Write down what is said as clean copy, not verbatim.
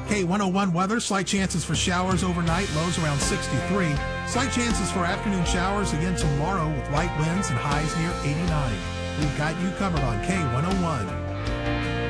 K101 weather, slight chances for showers overnight, lows around 63. Slight chances for afternoon showers again tomorrow with light winds and highs near 89. We've got you covered on K101.